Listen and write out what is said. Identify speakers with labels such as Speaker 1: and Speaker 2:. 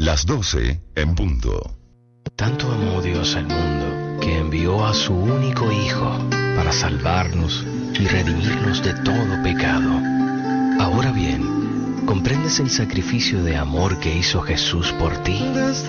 Speaker 1: Las 12 en punto.
Speaker 2: Tanto amó Dios al mundo que envió a su único Hijo para salvarnos y redimirnos de todo pecado. Ahora bien, ¿comprendes el sacrificio de amor que hizo Jesús por ti?